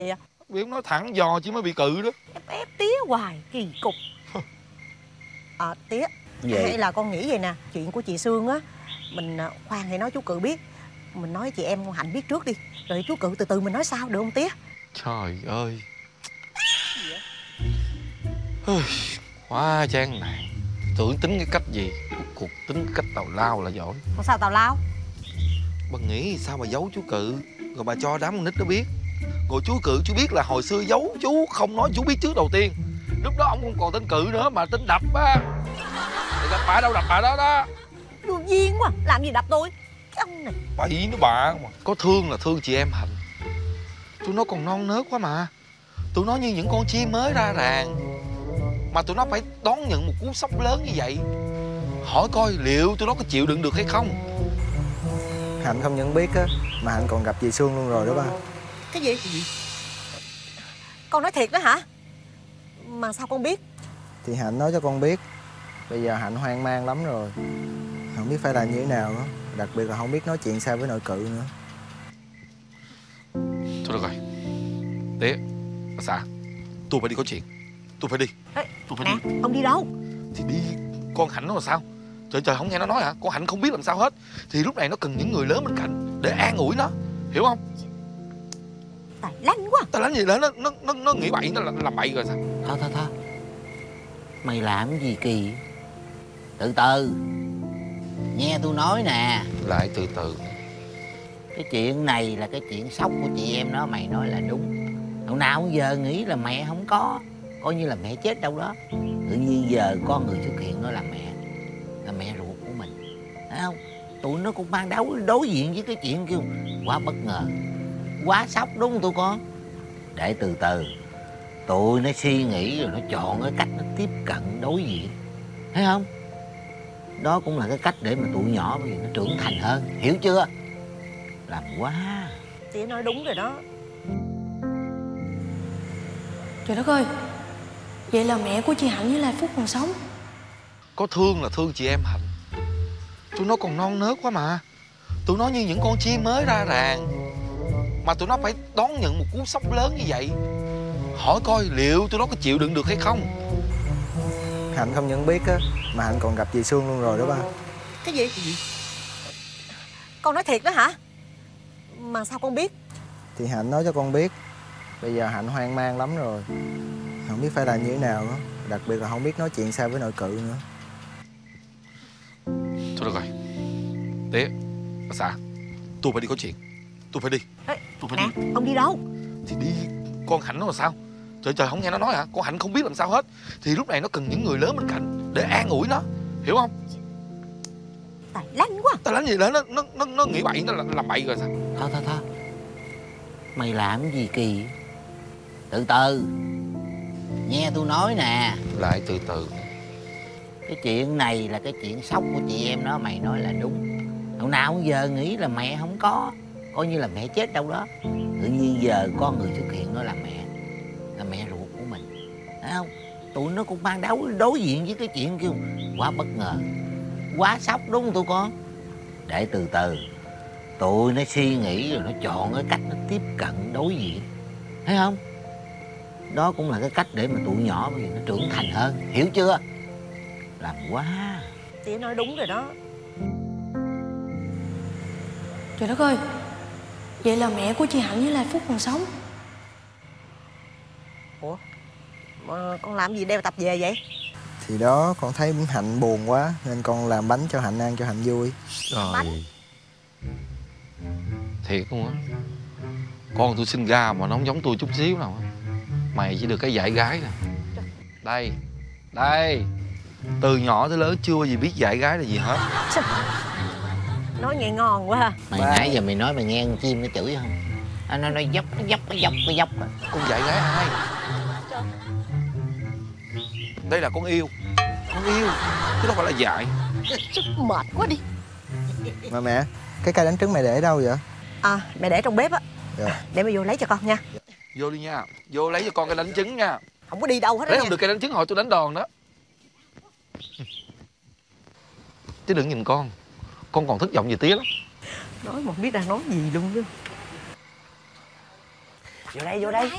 Dạ. Biết nói thẳng dò chứ mới bị cự đó. Ép tía hoài kỳ cục. Tía, Vậy hay là con nghĩ vậy nè, chuyện của chị Sương á, mình khoan hãy nói chú Cự biết. Mình nói chị em con Hạnh biết trước đi, rồi chú Cự từ từ mình nói sau, được không tía? Trời ơi. Quá chán nản. Tưởng tính cái cách gì, cuộc tính cái cách tào lao là giỏi. Còn sao tào lao? Bà nghĩ sao mà giấu chú Cự, rồi bà cho đám con nít nó biết. Rồi chú Cự chú biết là hồi xưa giấu chú, không nói chú biết trước đầu tiên. Lúc đó ông không còn tên Cự nữa mà tên Đập á. Thì gặp bà đâu, đập bà đó đó. Đương nhiên quá, làm gì đập tôi? Cái ông này. Bậy nó bà mà. Có thương là thương chị em Hạnh. Tụi nó còn non nớt quá mà. Tụi nó như những con chim mới ra ràng, mà tụi nó phải đón nhận một cú sốc lớn như vậy. Hỏi coi liệu tụi nó có chịu đựng được hay không. Hạnh không những biết á, mà Hạnh còn gặp chị Sương luôn rồi đó ba. Cái gì? Con nói thiệt đó hả? Mà sao con biết? Thì Hạnh nói cho con biết. Bây giờ Hạnh hoang mang lắm rồi, không biết phải làm như thế nào nữa. Đặc biệt là không biết nói chuyện sao với nội Cự nữa. Thôi được rồi Tía, bà xã, tôi phải đi có chuyện. Tôi phải đi. Ê, tôi phải nè, đi. ông đi đâu? Thì đi. Con Hạnh nó là sao? Trời trời, không nghe nó nói hả? Con Hạnh không biết làm sao hết. Thì lúc này nó cần những người lớn bên cạnh để an ủi nó, hiểu không? Tài lanh quá. Tao đánh gì đó, nó nghĩ bậy, nó làm bậy rồi sao? Thôi mày làm cái gì kỳ? Từ từ, nghe tôi nói nè. Lại từ từ. Cái chuyện này là cái chuyện sốc của chị em nó, mày nói là đúng. Hồi nào giờ nghĩ là mẹ không có, coi như là mẹ chết đâu đó. Tự nhiên giờ con người xuất hiện nó là mẹ ruột của mình, thấy không? Tụi nó cũng ban đầu đối diện với cái chuyện kêu quá bất ngờ, quá sốc, đúng không tụi con? Để từ từ tụi nó suy nghĩ rồi nó chọn cái cách nó tiếp cận đối diện, thấy không? Đó cũng là cái cách để mà tụi nhỏ bây giờ nó trưởng thành hơn, hiểu chưa? Làm quá. Tía nói đúng rồi đó. Trời đất ơi, vậy là mẹ của chị Hạnh với lại Phúc còn sống. Có thương là thương chị em Hạnh. Tụi nó còn non nớt quá mà. Tụi nó như những con chim mới ra ràng, mà tụi nó phải đón nhận một cú sốc lớn như vậy. Hỏi coi liệu tụi nó có chịu đựng được hay không. Hạnh không những biết á, mà Hạnh còn gặp chị Sương luôn rồi đó ba. Cái gì? Con nói thiệt đó hả? Mà sao con biết? Thì Hạnh nói cho con biết. Bây giờ Hạnh hoang mang lắm rồi, không biết phải làm như thế nào nữa. Đặc biệt là không biết nói chuyện sao với nội Cự nữa. Thôi được rồi Tía, bà xã, tôi phải đi có chuyện. Tôi phải đi. Ê, tôi phải nè, đi. ông đi đâu? Thì đi. Con Hạnh nó là sao? Trời trời, không nghe nó nói hả? Con Hạnh không biết làm sao hết. Thì lúc này nó cần những người lớn bên cạnh để an ủi nó, hiểu không? Tài lanh quá. Tao đánh gì đó, nó nghĩ bậy, nó làm bậy rồi sao? Thôi mày làm cái gì kỳ? Từ từ, nghe tôi nói nè. Lại từ từ. Cái chuyện này là cái chuyện sốc của chị em nó, mày nói là đúng. Hồi nào giờ nghĩ là mẹ không có, coi như là mẹ chết đâu đó. Tự nhiên giờ con người xuất hiện nó là mẹ ruột của mình, thấy không? Tụi nó cũng ban đầu đối diện với cái chuyện kêu quá bất ngờ, quá sốc, đúng không tụi con? Để từ từ tụi nó suy nghĩ rồi nó chọn cái cách nó tiếp cận đối diện, thấy không? Đó cũng là cái cách để mà tụi nhỏ bây giờ nó trưởng thành hơn, hiểu chưa? Làm quá. Tía nói đúng rồi đó. Trời đất ơi, vậy là mẹ của chị Hạnh với lại Phúc còn sống. Ủa, mà con làm gì đeo tập về vậy? Thì đó, con thấy Hạnh buồn quá nên con làm bánh cho Hạnh ăn cho Hạnh vui. Trời, thiệt luôn á. Con tôi sinh ra mà nó không giống tôi chút xíu nào á. Mày chỉ được cái dạy gái nè. Đây, từ nhỏ tới lớn chưa bao giờ biết dạy gái là gì hết. Nói nghe ngon quá ha. Mày nãy giờ mày nói mày nghe con chim nó chửi không? Nó dốc. Con dạy gái ai? Đây là con yêu. Con yêu, chứ đâu phải là dạy. Sức mệt quá đi. Mà mẹ, cái cây đánh trứng mẹ để ở đâu vậy? Mẹ để trong bếp á. Dạ. Để mẹ vô lấy cho con nha. Vô đi nha, vô lấy cho con cái đánh trứng nha. Không có đi đâu hết đó Lấy nha. không được cái đánh trứng hồi tôi đánh đòn đó. Chứ đừng nhìn con còn thất vọng về tía lắm. Nói mà không biết đang nói gì luôn chứ. Vô đây.